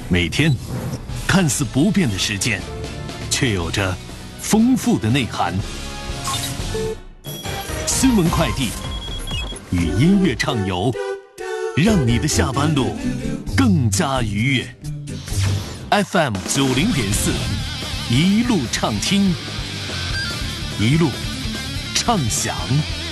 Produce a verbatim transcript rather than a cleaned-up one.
每天看似不变的时间，却有着丰富的内涵。新闻快递与音乐畅游，让你的下班路更加愉悦。F M 九零点四，一路畅听，一路畅享。